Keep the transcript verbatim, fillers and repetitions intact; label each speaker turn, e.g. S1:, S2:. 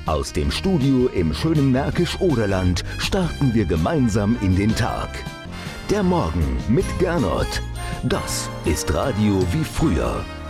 S1: Aus dem Studio im schönen Märkisch-Oderland starten wir gemeinsam in den Tag. Der Morgen mit Gernot. Das ist Radio wie früher.